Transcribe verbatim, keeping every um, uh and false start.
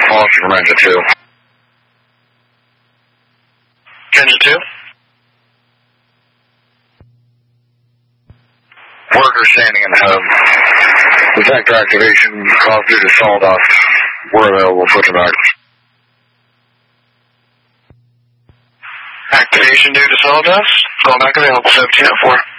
Foster from engine two. Engine two? Worker standing in the hub. Detector activation caused due to sawdust. We're available for tonight. Activation due to sawdust. Call back available seventeen oh four.